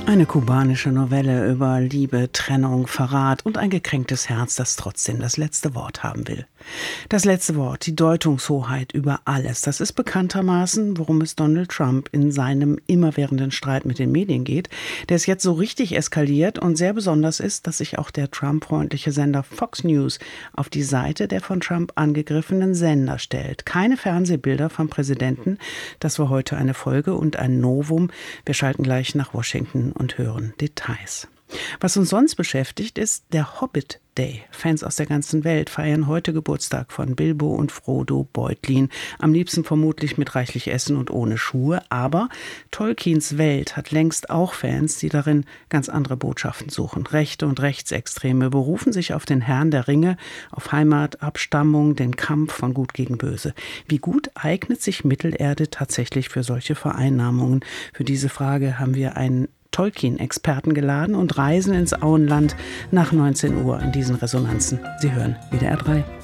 Eine kubanische Novelle über Liebe, Trennung, Verrat und ein gekränktes Herz, das trotzdem das letzte Wort haben will. Das letzte Wort, die Deutungshoheit über alles, das ist bekanntermaßen, worum es Donald Trump in seinem immerwährenden Streit mit den Medien geht, der es jetzt so richtig eskaliert und sehr besonders ist, dass sich auch der Trump-freundliche Sender Fox News auf die Seite der von Trump angegriffenen Sender stellt. Keine Fernsehbilder vom Präsidenten, das war heute eine Folge und ein Novum. Wir schalten gleich nach Washington und hören Details. Was uns sonst beschäftigt, ist der Hobbit Day. Fans aus der ganzen Welt feiern heute Geburtstag von Bilbo und Frodo Beutlin. Am liebsten vermutlich mit reichlich Essen und ohne Schuhe. Aber Tolkiens Welt hat längst auch Fans, die darin ganz andere Botschaften suchen. Rechte und Rechtsextreme berufen sich auf den Herrn der Ringe, auf Heimat, Abstammung, den Kampf von Gut gegen Böse. Wie gut eignet sich Mittelerde tatsächlich für solche Vereinnahmungen? Für diese Frage haben wir einen Tolkien-Experten geladen und reisen ins Auenland nach 19 Uhr in diesen Resonanzen. Sie hören WDR 3.